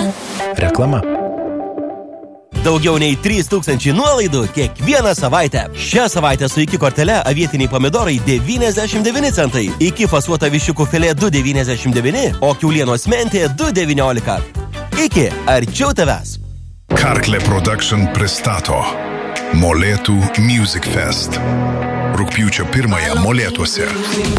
Reklama. Daugiau nei 3000 nuolaidų kiekvieną savaitę. Šią savaitę su iki kortele avietiniai pomidorai 99 centai, iki fasuota viščiukų filė 2,99, o kiaulienos mentė 2,19. Iki arčiau tavęs. Karklė Production pristato Molėtų Music Fest. Rugpjūčio 1 Molėtuose.